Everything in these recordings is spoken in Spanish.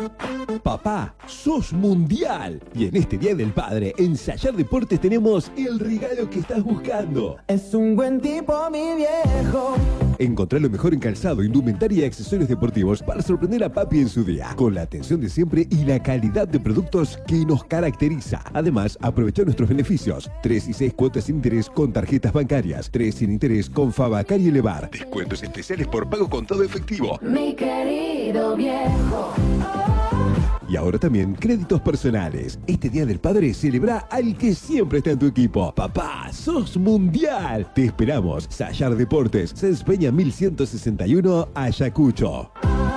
Papá, sos mundial. Y en este Día del Padre, en Sayar Deportes tenemos el regalo que estás buscando. Es un buen tipo, mi viejo. Encontrá lo mejor en calzado, indumentaria y accesorios deportivos para sorprender a papi en su día, con la atención de siempre y la calidad de productos que nos caracteriza. Además, aprovecha nuestros beneficios. 3 y 6 cuotas sin interés con tarjetas bancarias, 3 sin interés con Fabacar y Elevar. Descuentos especiales por pago con todo efectivo. Mi querido viejo. Y ahora también créditos personales. Este Día del Padre celebra al que siempre está en tu equipo. Papá, sos mundial. Te esperamos. Sayar Deportes, Cens Peña 1161, Ayacucho.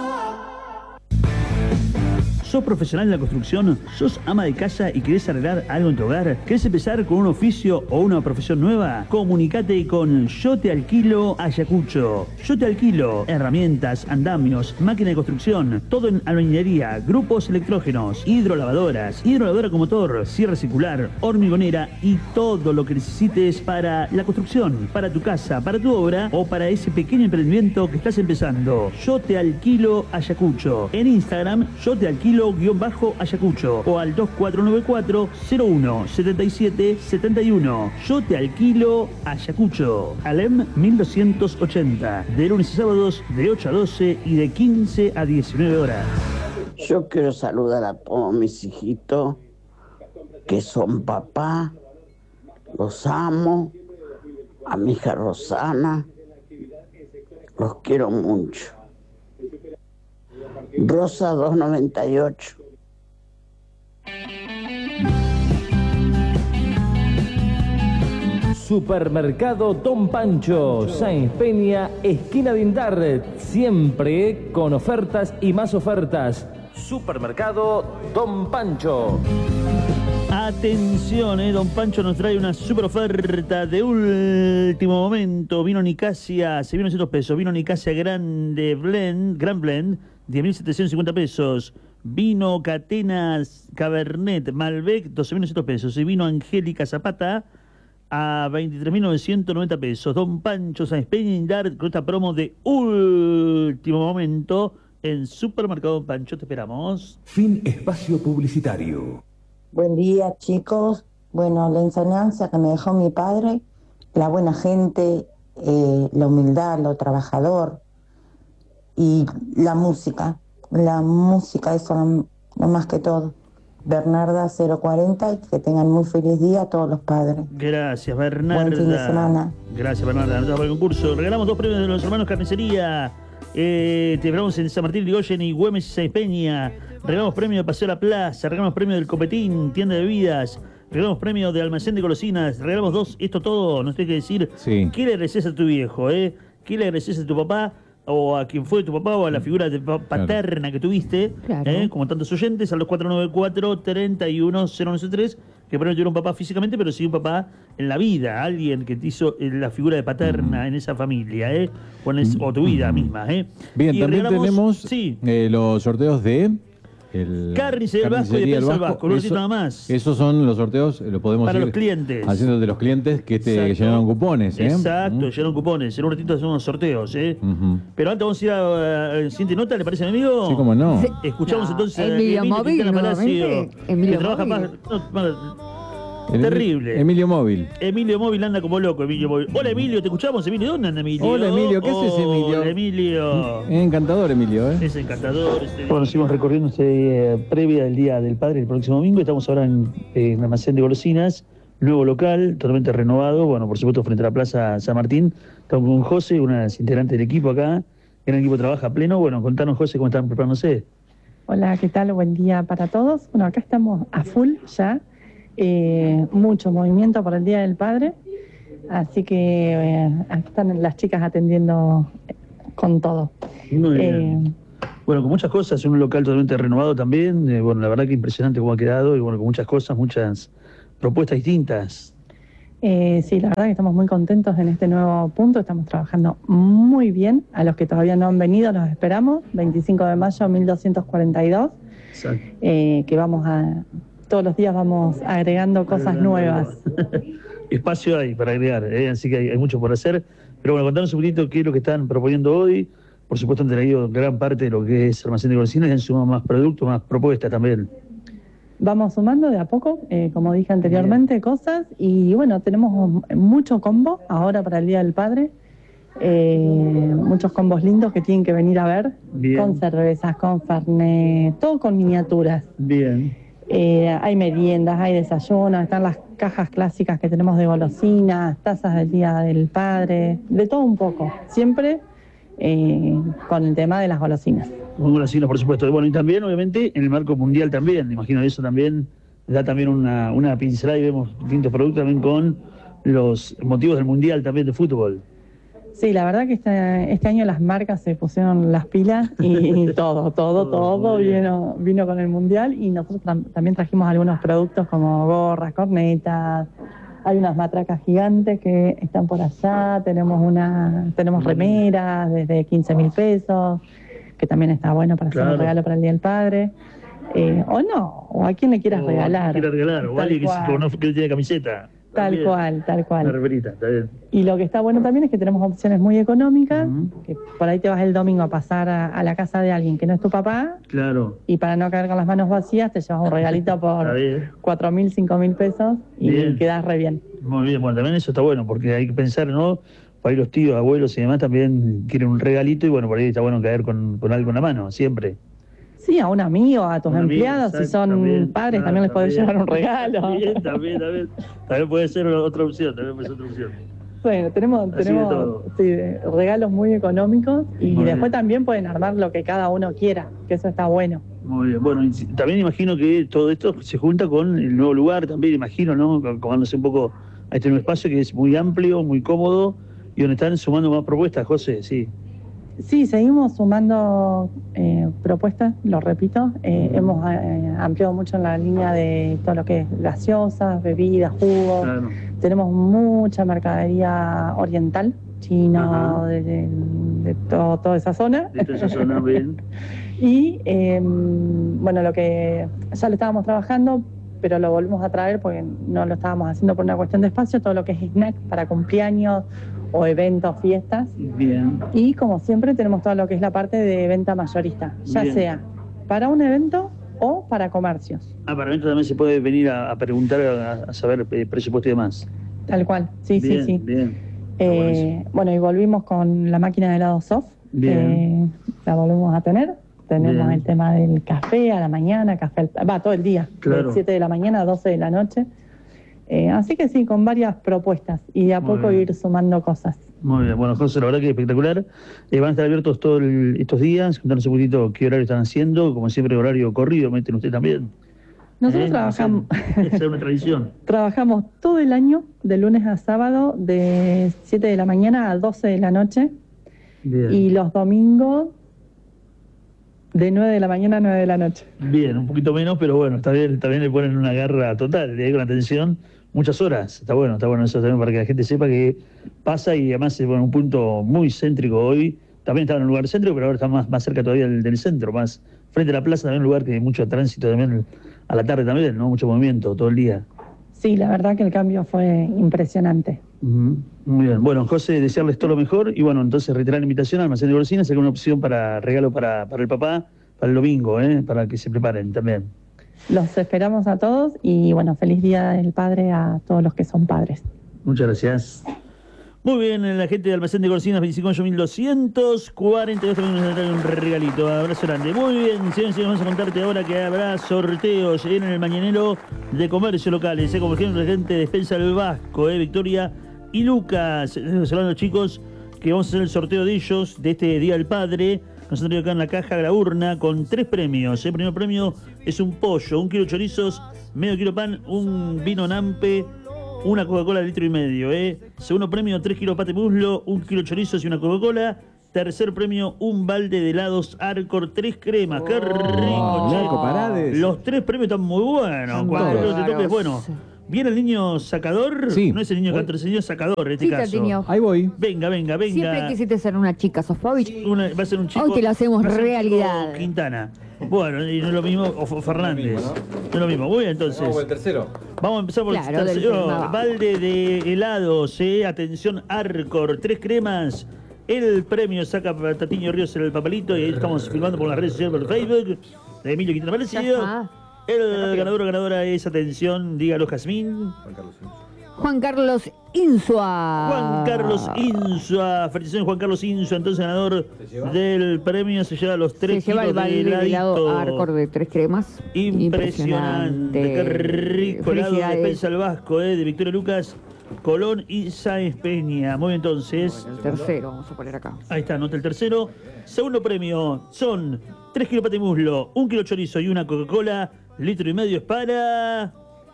¿Sos profesional en la construcción? ¿Sos ama de casa y querés arreglar algo en tu hogar? ¿Querés empezar con un oficio o una profesión nueva? Comunicate con Yo Te Alquilo Ayacucho. Yo Te Alquilo herramientas, andamios, máquina de construcción, todo en albañilería, grupos electrógenos, hidrolavadora con motor, sierra circular, hormigonera y todo lo que necesites para la construcción, para tu casa, para tu obra o para ese pequeño emprendimiento que estás empezando. Yo Te Alquilo Ayacucho. En Instagram, Yo Te Alquilo _Ayacucho o al 2494-01-7771. Yo Te Alquilo Ayacucho. Alem 1280. De lunes a sábados de 8 a 12 y de 15 a 19 horas. Yo quiero saludar a todos mis hijitos que son papá. Los amo. A mi hija Rosana. Los quiero mucho. Rosa 298. Supermercado Don Pancho, Sáenz Peña, esquina de Indar, siempre con ofertas y más ofertas. Supermercado Don Pancho. Atención, Don Pancho nos trae una super oferta de último momento. Vino Nicasia, se vino 200 pesos. Vino Nicasia Gran Blend, 10.750 pesos. Vino Catenas Cabernet Malbec, 12.900 pesos. Y vino Angélica Zapata a 23.990 pesos. Don Pancho Sáenz Peña Indar con esta promo de último momento en Supermercado Don Pancho. Te esperamos. Fin espacio publicitario. Buen día, chicos. Bueno, la enseñanza que me dejó mi padre, la buena gente, la humildad, lo trabajador y la música. La música, eso lo más que todo. Bernarda 040, y que tengan muy feliz día a todos los padres. Gracias, Bernarda. Buen fin de semana. Gracias, Bernarda. Anotados para el concurso. Regalamos 2 premios de los hermanos Carnicería. Te esperamos en San Martín, Irigoyen y Güemes y Sáenz Peña. Regalamos premio de Paseo a la Plaza. Regalamos premio del Copetín, tienda de bebidas. Regalamos premio de Almacén de Golosinas. Regalamos 2, esto todo. Nos tiene que decir qué le agradeces a tu viejo, qué le agradeces a tu papá, o a quien fue tu papá, o a la figura paterna que tuviste, como tantos oyentes, a los 494-31-093, que por no tuvieron un papá físicamente, pero sí un papá en la vida, alguien que te hizo la figura de paterna en esa familia, o tu vida misma. Bien, y también tenemos los sorteos de... Carnicería del Vasco y Defensa del Vasco, no necesito nada más. Esos son los sorteos, lo podemos para ir los clientes. haciendo de los clientes que llenaron cupones. Exacto, llenaron cupones. En un ratito hacemos unos sorteos. Pero antes vamos a ir a la siguiente nota, ¿le parece, mi amigo? Sí, cómo no. Escuchamos entonces a Emilio Móvil, Quintana Palacio, que trabaja más... Terrible. Emilio Móvil. Emilio Móvil anda como loco, Emilio Móvil. Hola, Emilio, ¿te escuchamos, Emilio? ¿Dónde anda, Emilio? Hola, Emilio, ¿qué haces, Emilio? Hola, Emilio. Encantador, Emilio, Es encantador. Bueno, seguimos recorriendo previa del Día del Padre el próximo domingo. Estamos ahora en Almacén de Golosinas, nuevo local, totalmente renovado. Bueno, por supuesto, frente a la Plaza San Martín. Estamos con José, una de las integrantes del equipo acá. El equipo trabaja a pleno. Bueno, contanos, José, cómo están preparándose. Hola, ¿qué tal? Buen día para todos. Bueno, acá estamos a full ya. Mucho movimiento para el Día del Padre, así que aquí están las chicas atendiendo con todo. Muy bien. Bueno, con muchas cosas, un local totalmente renovado también, bueno, la verdad que impresionante cómo ha quedado, y bueno, con muchas cosas, muchas propuestas distintas. Sí, la verdad que estamos muy contentos en este nuevo punto, estamos trabajando muy bien. A los que todavía no han venido los esperamos, 25 de mayo 1242, que vamos a... Todos los días vamos agregando cosas nuevas. Espacio hay para agregar, así que hay mucho por hacer. Pero bueno, contanos un poquito qué es lo que están proponiendo hoy, por supuesto, han traído gran parte de lo que es Almacén de Golosinas y han sumado más productos, más propuestas también. Vamos sumando de a poco, como dije anteriormente, cosas. Y bueno, tenemos mucho combo ahora para el Día del Padre. Muchos combos lindos que tienen que venir a ver. Bien. Con cervezas, con fernet, todo con miniaturas. Bien. Hay meriendas, hay desayunos, están las cajas clásicas que tenemos de golosinas, tazas del Día del Padre, de todo un poco. Siempre con el tema de las golosinas. Con golosinas, por supuesto. Bueno, y también, obviamente, en el marco mundial también. Me imagino eso también da también una pincelada y vemos distintos productos también con los motivos del mundial también de fútbol. Sí, la verdad que este año las marcas se pusieron las pilas y todo vino con el mundial, y nosotros también trajimos algunos productos como gorras, cornetas, hay unas matracas gigantes que están por allá, tenemos remeras desde 15.000 pesos, que también está bueno para hacer un regalo para el Día del Padre. O a quien le quieras regalar. O alguien que tiene camiseta. Tal cual. Una remerita, está bien. Y lo que está bueno también es que tenemos opciones muy económicas, que por ahí te vas el domingo a pasar a la casa de alguien que no es tu papá. Claro. Y para no caer con las manos vacías, te llevas un regalito por 4.000, 5.000 pesos y quedás re bien. Muy bien, bueno, también eso está bueno, porque hay que pensar, ¿no? Por ahí los tíos, abuelos y demás también quieren un regalito, y bueno, por ahí está bueno caer con algo en la mano, siempre. Sí, a un amigo, a tus empleados, si son padres, también les podés llevar un regalo. También puede ser otra opción, Bueno, tenemos regalos muy económicos y después también pueden armar lo que cada uno quiera, que eso está bueno. Muy bien, bueno, y también imagino que todo esto se junta con el nuevo lugar también, imagino, ¿no? Acomodándose un poco a este nuevo espacio que es muy amplio, muy cómodo, y donde están sumando más propuestas, José, sí. Sí, seguimos sumando propuestas, lo repito. Hemos ampliado mucho en la línea de todo lo que es gaseosas, bebidas, jugos. Claro. Tenemos mucha mercadería oriental, chino, de toda esa zona. De toda esa zona, bien. Y bueno, lo que ya lo estábamos trabajando, pero lo volvimos a traer porque no lo estábamos haciendo por una cuestión de espacio, todo lo que es snack para cumpleaños o eventos, fiestas. Bien. Y como siempre tenemos todo lo que es la parte de venta mayorista, ya sea para un evento o para comercios. Para eventos también se puede venir a preguntar, a saber presupuesto y demás. Tal cual, sí. Bien. Bueno, y volvimos con la máquina de helado soft, la volvemos a tener. Tenemos el tema del café a la mañana, todo el día, de 7 de la mañana a 12 de la noche. Así que sí, con varias propuestas y de a poco ir sumando cosas. Muy bien, bueno, José, la verdad que es espectacular. Van a estar abiertos todos estos días. Contanos un poquito qué horario están haciendo. Como siempre, horario corrido, meten usted también. Nosotros trabajamos. Es una tradición. Trabajamos todo el año, de lunes a sábado, de 7 de la mañana a 12 de la noche. Bien. Y los domingos, de 9 de la mañana a 9 de la noche. Bien, un poquito menos, pero bueno, está bien, también le ponen una garra total, le con atención. Muchas horas, está bueno eso también para que la gente sepa que pasa, y además es un punto muy céntrico hoy. También estaba en un lugar céntrico, pero ahora está más cerca todavía del centro, más frente a la plaza, también un lugar que hay mucho tránsito también a la tarde también, ¿no? Mucho movimiento todo el día. Sí, la verdad que el cambio fue impresionante. Muy bien. Bueno, José, desearles todo lo mejor y bueno, entonces reiterar la invitación al Almacén de Golosinas, alguna opción para regalo para el papá, para el domingo, para que se preparen también. Los esperamos a todos y bueno, feliz Día del Padre a todos los que son padres. Muchas gracias. Muy bien, la gente de Almacén de Golosinas, 25.242, también nos trae un regalito, abrazo grande. Muy bien, señores, vamos a contarte ahora que habrá sorteos en el Mañanero de Comercio Locales, como por ejemplo la gente de Defensa del Vasco, Victoria y Lucas. Estamos hablando, chicos, que vamos a hacer el sorteo de ellos, de este Día del Padre. Nos han traído acá en la caja la urna con 3 premios. El primer premio es un pollo, 1 kilo de chorizos, medio kilo pan, un vino Nampe, una Coca-Cola de 1,5 litros. Segundo premio, 3 kilos pate muslo, 1 kilo de chorizos y una Coca-Cola. Tercer premio, un balde de helados Arcor, 3 cremas. ¡Qué rico, che! Los 3 premios están muy buenos. Cuando te toques, bueno. ¿Viene el niño sacador? Sí. No es el niño cantor, es el niño sacador en este caso. Ahí voy. Venga. Siempre quisiste ser una chica, Sofovich. Va a ser un chico. Hoy te lo hacemos realidad. Quintana. Bueno, y no es lo mismo, o Fernández. No es lo mismo. Muy bien, entonces. Vamos por el tercero. Vamos a empezar por el tercero. Balde de helados, atención, Arcor, 3 cremas. el premio, saca Tatiño Ríos en el papelito y ahí estamos filmando por las redes sociales, por Facebook, de Emilio Quintana Parecido. El ganador o ganadora es, atención, dígalo, Jazmín. Juan Carlos Insua. Juan Carlos Insua. Felicitaciones, Juan Carlos Insua. Entonces, ganador del premio, se lleva los 3 Se lleva el kilos de helado heladito. Arcor de 3 cremas. Impresionante. Qué rico helado de Despensa al Vasco, de Victoria Lucas, Colón y Sáenz Peña. Muy bien, entonces. Bueno, el tercero, vamos a poner acá. Ahí está, anota el tercero. Segundo premio son 3 kilos pate muslo, 1 kilo chorizo y una Coca-Cola. Litro y medio es para...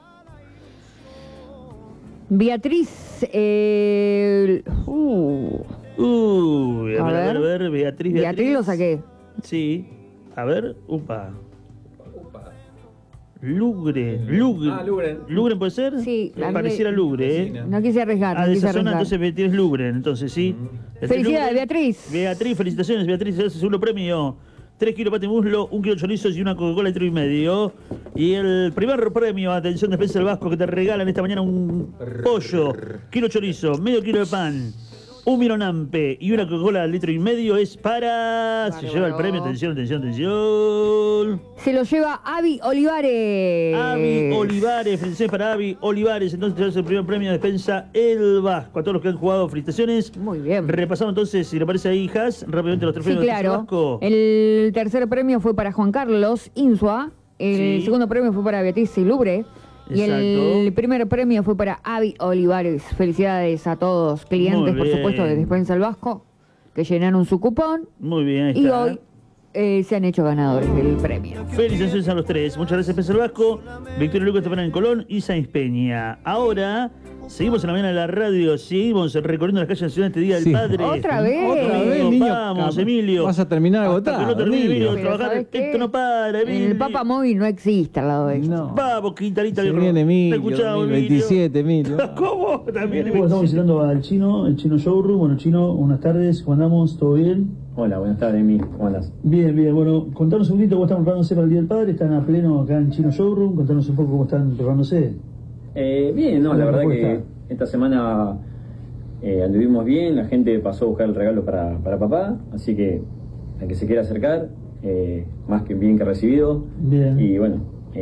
Beatriz. a ver, Beatriz. Beatriz lo saqué. Sí. A ver, upa. Lugren. ¿Lugren puede ser? Sí. Pareciera Lugre, No quise arriesgar. de esa zona, entonces Beatriz Lugren, entonces sí. Felicidades, Beatriz. Beatriz, felicitaciones, Beatriz, es el segundo premio. 3 kilos pate muslo, 1 kilo chorizos y una Coca-Cola litro y medio. Y el primer premio, atención, Despensa del Vasco, que te regalan esta mañana un pollo, kilo chorizo, medio kilo de pan, un mironampe y una Coca-Cola litro y medio es para... Se lleva el premio, atención, atención, atención. Se lo lleva Avi Olivares. Avi Olivares, felicitaciones para Avi Olivares. Entonces es el primer premio de Despensa el Vasco. A todos los que han jugado, felicitaciones. Muy bien. Repasamos entonces, si le parece ahí, Jas, rápidamente los tres premios Sí, de Despensa claro. del Vasco. El tercer premio fue para Juan Carlos Insua. El Sí. segundo premio fue para Beatriz Lubre. Y el primer premio fue para Avi Olivares. Felicidades a todos, clientes, Muy por bien. supuesto, de Despensa al Vasco, que llenaron su cupón. Muy bien, ahí Y está. hoy se han hecho ganadores del premio. Felicitaciones a los tres. Muchas gracias, Despensa del Vasco, Victoria Lucas Tepana en Colón y Sáenz Peña. Ahora, seguimos en la mañana de la radio, seguimos recorriendo las calles de la ciudad este Día del Padre. Otra vez, niño. Vamos, Emilio. Vas a terminar Hasta agotado. que no termine, Emilio, Pero trabajar. ¿sabes qué? Esto no para, Emilio. El Papa Móvil no existe al lado de esto. No. Vamos, Quintanita, Se viejo. viene Te Emilio, escuchamos, 2027, Emilio. ¿Cómo? También, Bueno, estamos visitando al Chino, el Chino Showroom. Bueno, Chino, buenas tardes, ¿cómo andamos? ¿Todo bien? Hola, buenas tardes, Emilio. ¿Cómo andás? Bien, bien. Bueno, contanos un poquito cómo están preparándose para el Día del Padre. Están a pleno acá en Chino Showroom. Contanos un poco cómo están preparándose. Bien, no, la ¿Cómo verdad está? que esta semana anduvimos bien, la gente pasó a buscar el regalo para papá, así que al que se quiera acercar, más que bien que recibido. Bien. Y bueno,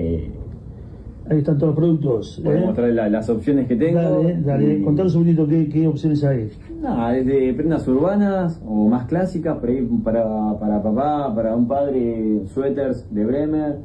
Ahí están todos los productos. podemos mostrar las opciones que tengo. Dale. Y- Contanos un poquito qué opciones hay. Nada, desde prendas urbanas o más clásicas, por ahí para papá, para un padre, suéteres de Bremer,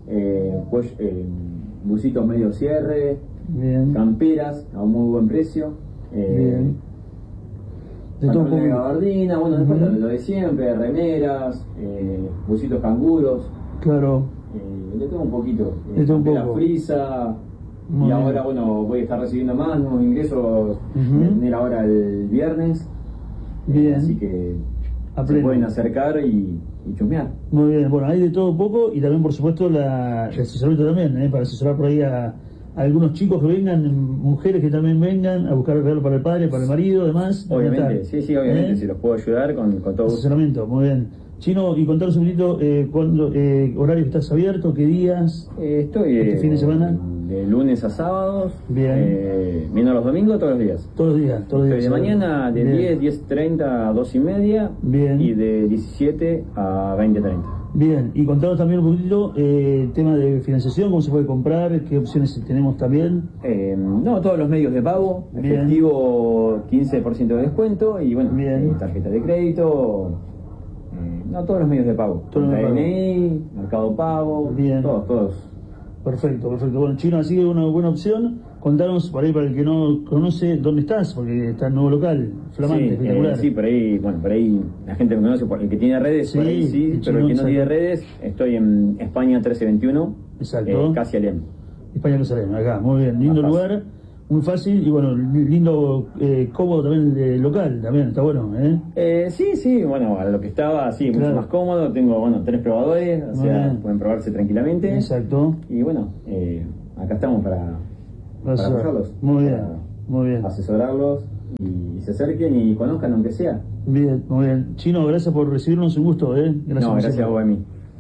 busitos medio cierre, Bien. camperas a un muy buen precio. Bien. De todo un Pantalones de poco. gabardina, bueno, después Ujú. lo de siempre, remeras, busitos canguros, Claro. de todo un poquito. De todo un campera poco. frisa, Muy y bien. ahora, bueno, voy a estar recibiendo más nuevos ingresos, Ujú. voy a tener ahora el viernes, Bien. así que A se pleno. pueden acercar y chusmear. Muy bien. Bueno, hay de todo un poco y también, por supuesto, el asesoramiento también, para asesorar por ahí a algunos chicos que vengan, mujeres que también vengan a buscar el regalo para el padre, para el marido, además. Obviamente, Tal. sí, obviamente, ¿Eh? si los puedo ayudar con todo gusto. Asesoramiento, muy bien. Chino, y contanos un poquito cuándo, horario que estás abierto, qué días. Estoy ¿Este fin de semana? de lunes a sábados, Bien. menos los domingos, todos los días. Todos los días, todos los Estoy días. de mañana de Bien. 10:30 a 2:30 Bien. y de 17 a 20:30. Bien, y contanos también un poquito tema de financiación, cómo se puede comprar, qué opciones tenemos también. No, todos los medios de pago, Bien. efectivo 15% de descuento y bueno, Bien. tarjeta de crédito, no, todos los medios de pago. Todos los Contra medios de DNI, Mercado Pago, Bien. todos. Perfecto, perfecto. Bueno, Chino, así que una buena opción. Contanos por ahí para el que no conoce dónde estás, porque está en nuevo local, flamante, Sí, espectacular. sí, por ahí la gente me conoce, el que tiene redes, Sí, por ahí sí, el pero el que no chino, tiene exacto. redes, estoy en España 1321, Exacto. casi Alem. España Casalén, acá, muy bien. Lindo Más fácil. lugar, muy fácil y bueno, lindo, cómodo también el local, también, está bueno, ¿eh? Sí, bueno, a lo que estaba, sí, Claro. mucho más cómodo, tengo, bueno, 3 probadores, o Muy sea, bien. pueden probarse tranquilamente. Exacto. Y bueno, acá estamos para apoyarlos, Muy bien, para muy bien. asesorarlos y se acerquen y conozcan aunque sea. Bien, muy bien. Chino, gracias por recibirnos, un gusto, ¿eh? Gracias a vos, Emi.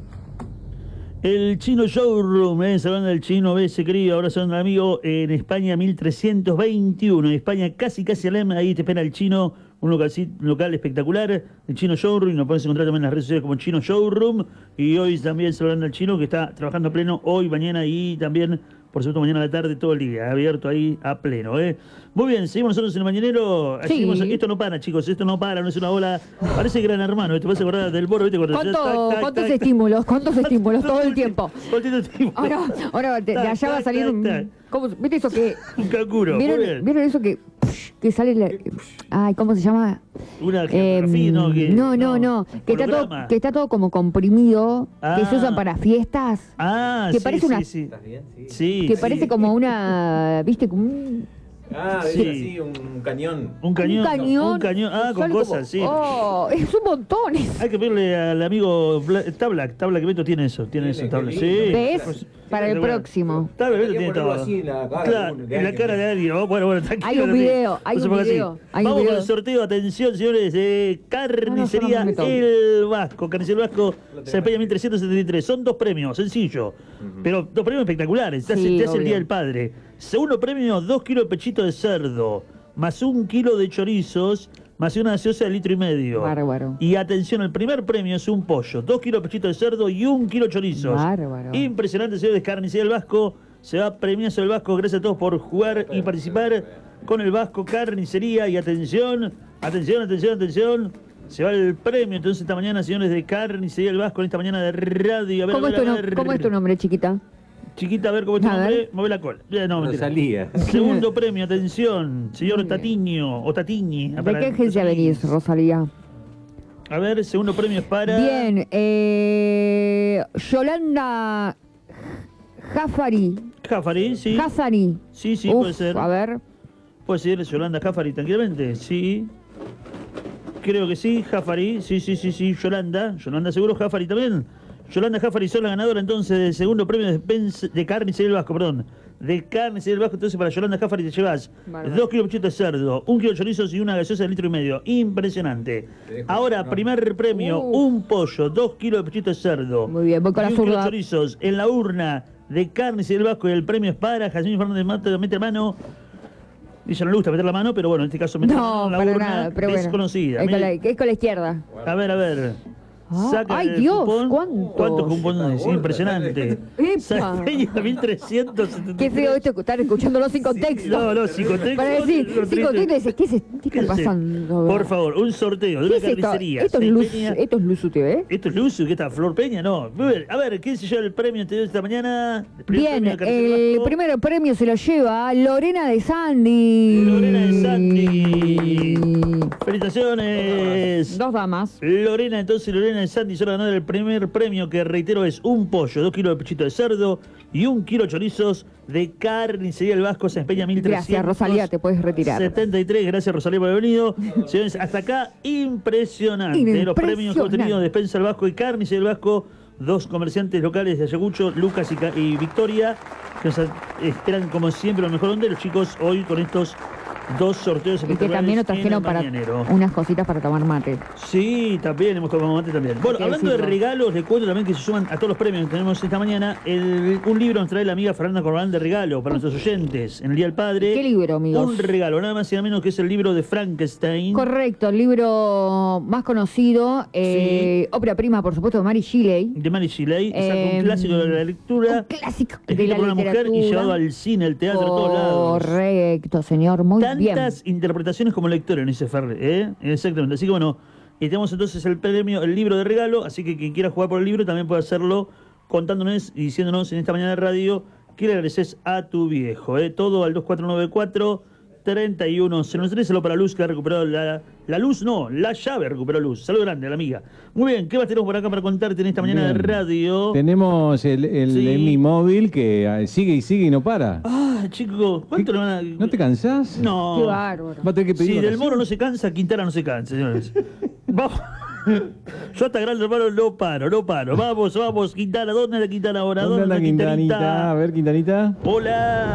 El Chino Showroom, saludando al Chino ese querido, ahora son amigo en España 1321, en España casi Alem, ahí te espera el Chino un local espectacular, el Chino Showroom, nos puedes encontrar también en las redes sociales como Chino Showroom, y hoy también saludando al Chino que está trabajando a pleno hoy, mañana y también, por supuesto, mañana a la tarde, todo el día, abierto ahí a pleno. Muy bien, seguimos nosotros en el Mañanero. Sí. Seguimos, esto no para, chicos, esto no para, no es una ola. Parece Gran Hermano, te vas a acordar del Boro, ¿viste? ¿Cuántos estímulos? ¿Cuántos estímulos? Todo el tiempo. Ahora de allá va a salir un... ¿Cómo, ¿viste eso que...? Un canguro, muy bien. ¿Vieron eso que sale ay, ¿cómo se llama? Una geografía, ¿no? Que está todo como comprimido, que se usan para fiestas. Que sí, parece una... Sí, que parece como una... ¿Viste? Como sí, un cañón. Un cañón, con sale cosas, sí. Oh, es un montón. Hay que pedirle al amigo Tabla que Beto tiene eso, Tabla. Sí. ¿Ves? Para el próximo. Tabla Beto tiene todo. Así en la cara, claro, en la cara de alguien. Bueno, tranquilo. Hay un video, Vamos con el sorteo, atención, señores, de Carnicería El Vasco. Carnicería El Vasco, se pega 1373. Son 2 premios, sencillo. Pero 2 premios espectaculares. Te hace el Día del Padre. Segundo premio, 2 kilos de pechito de cerdo, más 1 kilo de chorizos, más una gaseosa de 1,5 litros. Bárbaro. Y atención, el primer premio es un pollo, 2 kilos de pechito de cerdo y 1 kilo de chorizos. Bárbaro. Impresionante, señores, Carnicería El Vasco. Se va premiazo El Vasco. Gracias a todos por jugar y participar con El Vasco Carnicería. Y atención. Se va el premio entonces esta mañana, señores, de Carnicería El Vasco, en esta mañana de radio. ¿Cómo es tu nombre, chiquita? Chiquita, a ver cómo es tu nombre. Mueve la cola. No, Rosalía. Segundo premio, atención, señor Tatiño o Tatiñi. ¿De qué agencia venís, Rosalía? A ver, segundo premio es para... Bien, Yolanda Jafari. Jafari, sí. Jafari. Sí, puede ser. A ver. Puede ser Yolanda Jafari, tranquilamente, sí. Creo que sí, Jafari, sí, Yolanda seguro, Jafari también. Yolanda Jafari son la ganadora entonces del segundo premio de Carnicería El Vasco, de Carnicería El Vasco. Entonces para Yolanda Jafari te llevas 2 kilos de pechito de cerdo, 1 kilo de chorizos y una gaseosa de 1,5 litros. Impresionante. Ahora, primer premio, un pollo, 2 kilos de pechito de cerdo. Muy bien, voy con la 1 kilo de zurda. chorizos en la urna de Carnicería El Vasco, y el premio es para Jasmine Fernández Mata, mete mano. Ella no le gusta meter la mano, pero bueno, en este caso mete la mano en la urna nada, pero desconocida. Es con la izquierda. A ver. Saca ¡Ay, el Dios! cupón. ¿Cuántos? ¿Cuántos cupones? Impresionante. ¡Epa! 1373. Qué feo esto, estar escuchándolo sin contexto. No, sin contexto. Para decir, sin contexto, ¿qué está pasando? Por favor, un sorteo de una carnicería. Esto es Luzu TV. ¿Esto es Luzu? ¿Qué está? ¿Flor Peña? No. A ver, ¿quién se lleva el premio de esta mañana? Bien, el primer premio se lo lleva Lorena de Sandy. Felicitaciones. 2 damas. Lorena de Sandy son la ganadora del primer premio, que reitero es un pollo, 2 kilos de pechito de cerdo y 1 kilo de chorizos de Carnicería El Vasco, San Peña 1300. Gracias, Rosalía, te puedes retirar. 73, gracias Rosalía por haber venido. Señores, hasta acá, impresionante. Los premios que hemos tenido de Despensa El Vasco y Carnicería El Vasco, 2 comerciantes locales de Ayacucho, Lucas y Victoria, que nos esperan como siempre lo mejor de los chicos hoy con estos 2 sorteos Y que espectaculares. también nos trajeron para unas cositas para tomar mate. Sí, también hemos tomado mate también. Bueno, hablando de regalos, les cuento también que se suman a todos los premios que tenemos esta mañana. Un libro nos trae la amiga Fernanda Corbalán de regalo para nuestros oyentes en el Día del Padre. ¿Qué libro, amigos? Un regalo, nada más y nada menos que es el libro de Frankenstein. Correcto, el libro más conocido, ópera prima, por supuesto, de Mary Shelley. De Mary Shelley, un clásico de la lectura. Un clásico de la por una mujer y llevado al cine, al teatro, a todos lados. Correcto, señor, muy bien. Tantas interpretaciones como lectores, dice Ferre, exactamente. Así que bueno, y tenemos entonces el premio, el libro de regalo, así que quien quiera jugar por el libro también puede hacerlo contándonos y diciéndonos en esta mañana de radio qué le agradeces a tu viejo. Todo al 2494-3103, saludo para Luz, que ha recuperado la luz, no, la llave recuperó Luz. Saludo grande a la amiga. Muy bien, ¿qué más tenemos por acá para contarte en esta mañana de radio? Tenemos el Mi Móvil que sigue y no para. Ah, chico, ¿cuánto le van a...? ¿No te cansás? No. Qué bárbaro. Va a tener que pedir Si Del vacaciones. Moro no se cansa, Quintana no se cansa, señores. Vamos. Yo hasta Gran Hermano no paro. Vamos, Quintana. ¿Dónde anda Quintana ahora? ¿Dónde anda Quintanita? A ver, Quintanita. Hola.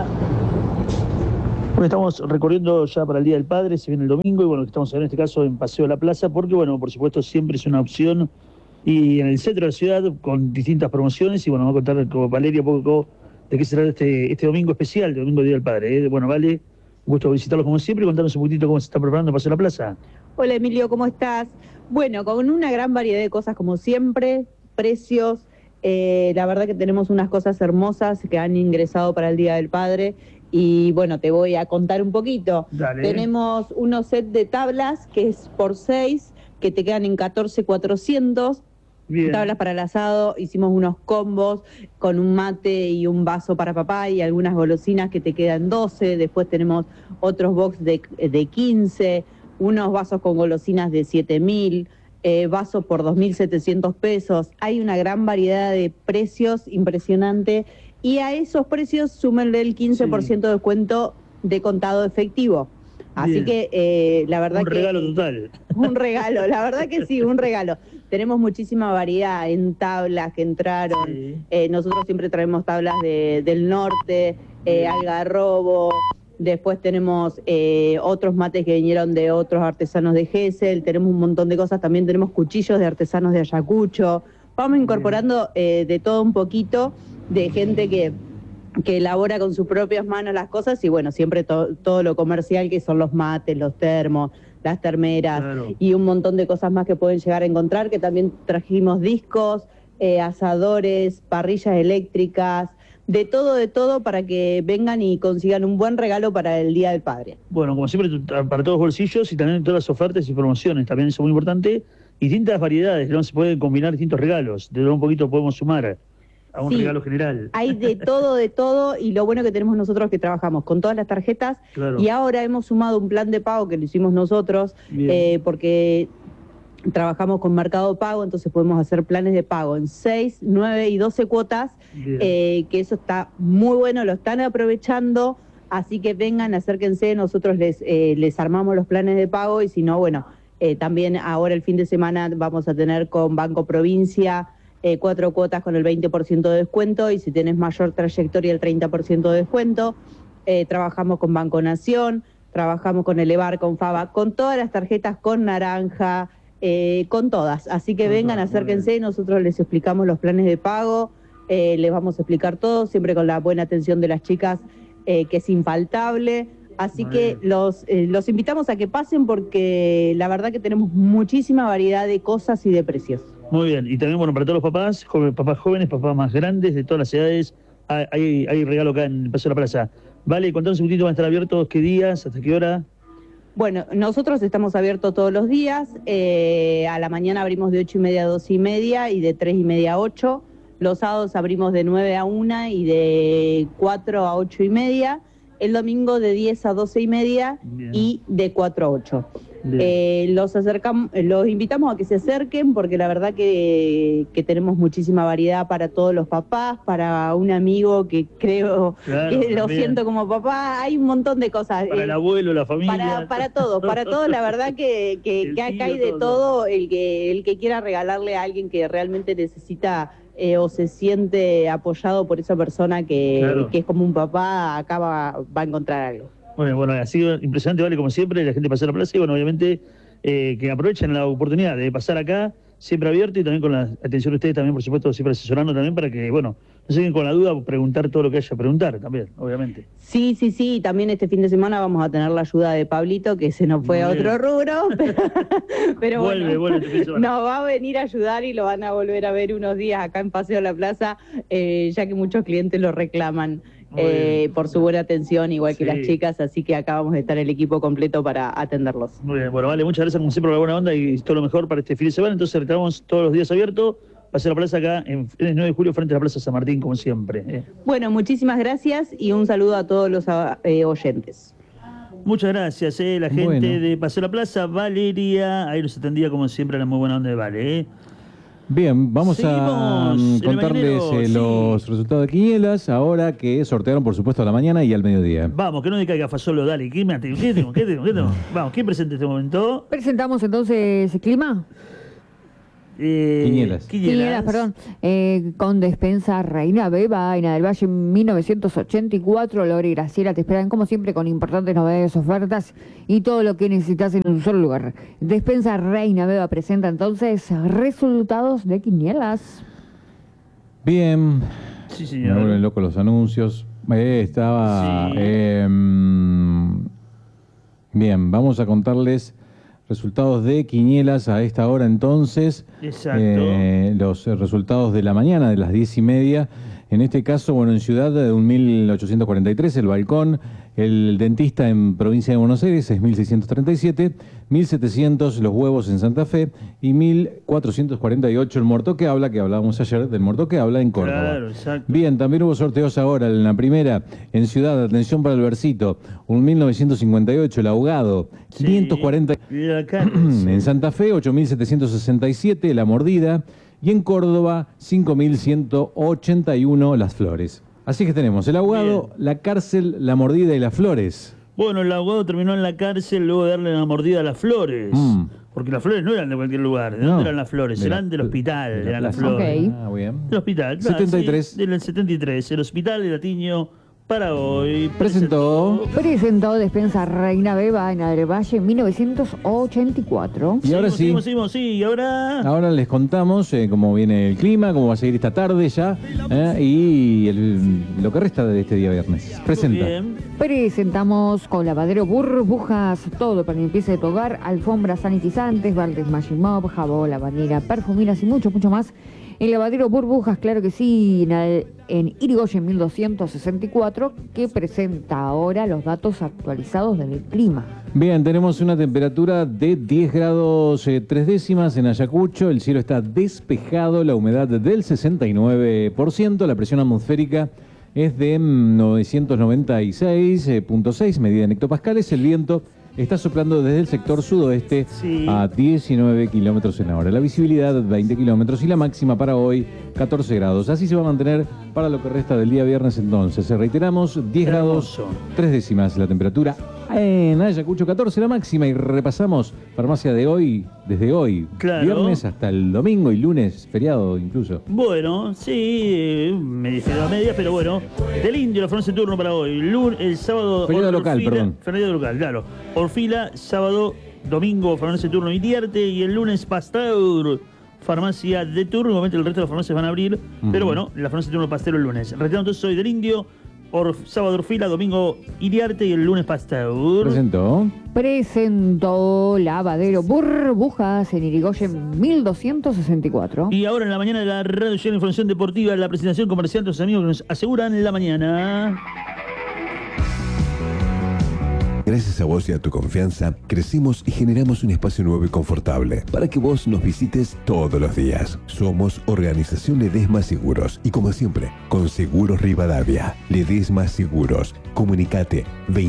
Bueno, estamos recorriendo ya para el Día del Padre, se viene el domingo, y bueno, estamos en este caso en Paseo de la Plaza, porque bueno, por supuesto siempre es una opción, y en el centro de la ciudad con distintas promociones, y bueno, vamos a contar con Valeria un poco de qué será este domingo especial, el domingo del Día del Padre. Bueno, Vale, un gusto visitarlos como siempre, y contarnos un poquitito cómo se está preparando Paseo de la Plaza. Hola Emilio, ¿cómo estás? Bueno, con una gran variedad de cosas como siempre, precios, la verdad que tenemos unas cosas hermosas que han ingresado para el Día del Padre y bueno, te voy a contar un poquito. Dale. Tenemos unos set de tablas que es por 6, que te quedan en 14,400. Bien. Tablas para el asado, hicimos unos combos con un mate y un vaso para papá y algunas golosinas que te quedan 12. Después tenemos otros box de 15, unos vasos con golosinas de 7.000, vasos por 2.700 pesos. Hay una gran variedad de precios impresionante y a esos precios súmenle el 15% de descuento de contado efectivo. Así Bien. que la verdad Un regalo total. Un regalo, la verdad que sí, un regalo. Tenemos muchísima variedad en tablas que entraron. Nosotros siempre traemos tablas del norte, algarrobo. Después tenemos otros mates que vinieron de otros artesanos de Gesell. Tenemos un montón de cosas. También tenemos cuchillos de artesanos de Ayacucho. Vamos incorporando de todo un poquito de gente que elabora con sus propias manos las cosas y bueno, siempre todo lo comercial que son los mates, los termos, las termeras y un montón de cosas más que pueden llegar a encontrar, que también trajimos discos, asadores, parrillas eléctricas, de todo para que vengan y consigan un buen regalo para el Día del Padre. Bueno, como siempre, para todos los bolsillos y también todas las ofertas y promociones, también eso es muy importante. Y distintas variedades, ¿no? Se pueden combinar distintos regalos, de todo un poquito podemos sumar a un regalo general. Hay de todo, y lo bueno que tenemos nosotros que trabajamos con todas las tarjetas, y ahora hemos sumado un plan de pago que lo hicimos nosotros, porque trabajamos con Mercado Pago, entonces podemos hacer planes de pago en 6, 9 y 12 cuotas, que eso está muy bueno, lo están aprovechando, así que vengan, acérquense, nosotros les armamos los planes de pago, y si no, bueno, también ahora el fin de semana vamos a tener con Banco Provincia 4 cuotas con el 20% de descuento, y si tenés mayor trayectoria el 30% de descuento. Trabajamos con Banco Nación, trabajamos con Elevar, con Faba, con todas las tarjetas, con Naranja, con todas. Así que vengan, acérquense, nosotros les explicamos los planes de pago, les vamos a explicar todo, siempre con la buena atención de las chicas, que es infaltable. Así que los invitamos a que pasen porque la verdad que tenemos muchísima variedad de cosas y de precios. Muy bien, y también, bueno, para todos los papás, papás jóvenes, papás más grandes, de todas las edades, hay regalo acá en el Paseo de la Plaza. Vale, contanos un poquitito, ¿van a estar abiertos qué días, hasta qué hora? Bueno, nosotros estamos abiertos todos los días, a la mañana abrimos de 8:30 a 12:30 y de 3:30 a 8. Los sábados abrimos de 9 a 1 y de 4 a 8:30. El domingo de 10 a 12:30 y de 4 a 8. Los invitamos a que se acerquen porque la verdad que tenemos muchísima variedad para todos los papás, para un amigo que creo que lo siento como papá, hay un montón de cosas. Para el abuelo, la familia. Para todos, la verdad que acá hay de todo, el que quiera regalarle a alguien que realmente necesita o se siente apoyado por esa persona que es como un papá, acá va a encontrar algo. Bueno, ha sido impresionante, Vale, como siempre, la gente pasa a la plaza y bueno, obviamente que aprovechen la oportunidad de pasar acá, siempre abierto y también con la atención de ustedes también, por supuesto, siempre asesorando también para que, bueno, no se queden con la duda, preguntar todo lo que haya que preguntar también, obviamente. Sí, también este fin de semana vamos a tener la ayuda de Pablito, que se nos fue a otro rubro, pero bueno, nos va a venir a ayudar y lo van a volver a ver unos días acá en Paseo de la Plaza, ya que muchos clientes lo reclaman. Por su buena atención, igual que las chicas, así que acá vamos a estar el equipo completo para atenderlos. Muy bien, bueno, Vale, muchas gracias como siempre por la buena onda y todo lo mejor para este fin de semana. Entonces estamos todos los días abiertos, Paseo de la Plaza acá en el 9 de julio frente a la Plaza San Martín, como siempre. Bueno, muchísimas gracias y un saludo a todos los oyentes. Muchas gracias, la gente de Paseo de la Plaza, Valeria, ahí los atendía como siempre la muy buena onda de Vale. Bien, vamos a contarles los resultados de Quinielas, ahora que sortearon, por supuesto, a la mañana y al mediodía. Vamos, que no decaiga Fasolo, dale, ¿qué tengo? Vamos, ¿quién presenta este momento? Presentamos entonces el clima. Quinielas, perdón. Con Despensa Reina Beba, Aina del Valle 1984. Laura y Graciela te esperan como siempre con importantes novedades, ofertas y todo lo que necesitas en un solo lugar. Despensa Reina Beba presenta entonces resultados de Quinielas. Bien. Sí, señor. Me vuelven locos los anuncios. Bien, vamos a contarles resultados de Quinielas a esta hora entonces. Exacto. Los resultados de la mañana, de las 10:30. En este caso, bueno, en Ciudad, de 1.843, el Balcón. El Dentista en Provincia de Buenos Aires, 6.637. 1.700 Los Huevos en Santa Fe. Y 1.448 el Muerto que Habla, que hablábamos ayer del Muerto que Habla en Córdoba. Claro, exacto. Bien, también hubo sorteos ahora. En la primera, en Ciudad, atención para el versito, 1.958, el Ahogado, 540. En Santa Fe, 8.767, la Mordida. Y en Córdoba, 5.181, las Flores. Así que tenemos el Ahogado, la Cárcel, la Mordida y las Flores. Bueno, el Ahogado terminó en la cárcel luego de darle una mordida a las Flores. Porque las Flores no eran de cualquier lugar. ¿De dónde eran las Flores? Eran del hospital, eran las Flores. Ah, bien. Del hospital. 73. Sí, del 73. El hospital de Latiño para hoy Presentó Despensa Reina Beba en Adrevalle en 1984. Y ahora sí. Seguimos, y ahora... Ahora les contamos cómo viene el clima, cómo va a seguir esta tarde ya, y lo que resta de este día viernes. Presenta. Presentamos con lavadero Burbujas, todo para limpieza de tu hogar, alfombras sanitizantes, baldes Magic Mop, jabón, lavandera, perfuminas y mucho más. El lavadero Burbujas, claro que sí, en Irigoyen 1264, que presenta ahora los datos actualizados del clima. Bien, tenemos una temperatura de 10 grados 3 décimas en Ayacucho, el cielo está despejado, la humedad del 69%, la presión atmosférica es de 996.6 medida en hectopascales, el viento está soplando desde el sector sudoeste a 19 kilómetros en la hora. La visibilidad 20 kilómetros y la máxima para hoy 14 grados. Así se va a mantener para lo que resta del día viernes entonces. Reiteramos, 10 grados 3 décimas la temperatura en Ayacucho, 14 la máxima. Y repasamos farmacia de hoy, desde hoy, viernes hasta el domingo y lunes, feriado incluso. Bueno, sí, media, pero bueno. Del Indio, la farmacia de turno para hoy. El sábado... Feriado local, perdón. Feriado local, claro. Orfila, sábado, domingo, farmacia de turno Itiarte y el lunes Pasteur, farmacia de turno. Obviamente el resto de las farmacias van a abrir, pero bueno, la farmacia de turno Pasteur el lunes. Retirando entonces hoy del Indio, sábado Orfila, domingo Iriarte y el lunes Pasteur. Presentó lavadero Burbujas en Irigoyen 1264. Y ahora en la mañana de la radio de información deportiva, la presentación comercial de los amigos que nos aseguran la mañana. Gracias a vos y a tu confianza, crecimos y generamos un espacio nuevo y confortable para que vos nos visites todos los días. Somos Organización Ledesma Seguros y como siempre, con Seguros Rivadavia. Ledesma Seguros. Comunicate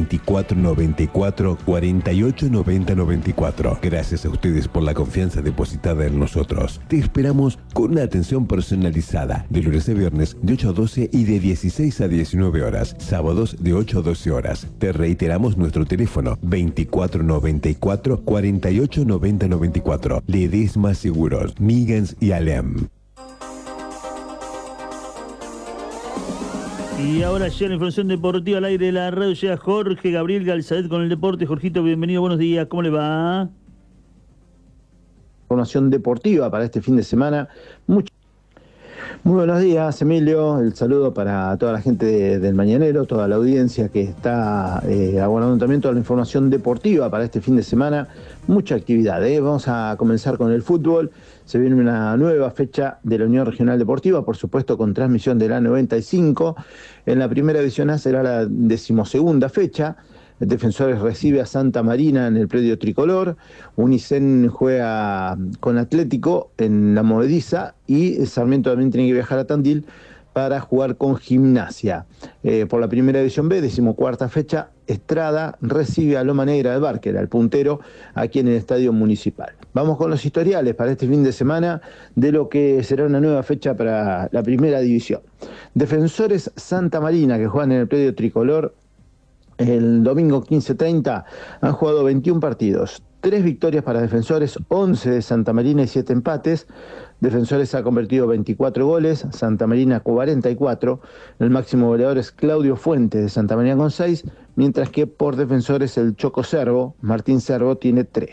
2494 48 90 94. Gracias a ustedes por la confianza depositada en nosotros. Te esperamos con una atención personalizada de lunes a viernes de 8 a 12 y de 16 a 19 horas. Sábados de 8 a 12 horas. Te reiteramos nuestro teléfono 2494 48 90 94. Ledesma Seguros, Miggins y Alem. Y ahora llega la información deportiva al aire de la radio. Llega Jorge Gabriel Galzadet con el deporte. Jorgito, bienvenido, buenos días, ¿cómo le va? Información deportiva para este fin de semana. Muy buenos días, Emilio. El saludo para toda la gente del Mañanero, toda la audiencia que está aguardando también toda la información deportiva para este fin de semana. Mucha actividad, Vamos a comenzar con el fútbol. Se viene una nueva fecha de la Unión Regional Deportiva, por supuesto con transmisión de la 95. En la primera división A será la 12ª fecha. Defensores recibe a Santa Marina en el predio tricolor. Unicen juega con Atlético en la Movediza y Sarmiento también tiene que viajar a Tandil para jugar con Gimnasia. Por la primera división B, 14ª fecha, Estrada recibe a Loma Negra de Barker, al puntero, aquí en el Estadio Municipal. Vamos con los historiales para este fin de semana de lo que será una nueva fecha para la primera división. Defensores Santa Marina, que juegan en el predio tricolor, el domingo 15:30 han jugado 21 partidos, 3 victorias para Defensores, 11 de Santa Marina y 7 empates. Defensores ha convertido 24 goles, Santa Marina 44. El máximo goleador es Claudio Fuentes de Santa Marina con 6, mientras que por Defensores el Choco Servo, Martín Servo, tiene 3.